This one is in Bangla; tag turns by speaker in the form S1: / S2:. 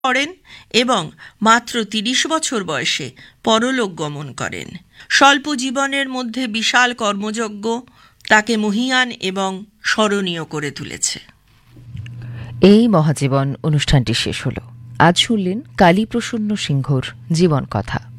S1: করেন এবং মাত্র ৩০ বছর বয়সে পরলোক গমন করেন। স্বল্প জীবনের মধ্যে বিশাল কর্মযজ্ঞ তাকে মহীয়ান এবং স্মরণীয় করে তুলেছে।
S2: এই মহাজীবন অনুষ্ঠানটি শেষ হল। আজ শুনলেন কালীপ্রসন্ন সিংহর জীবন কথা।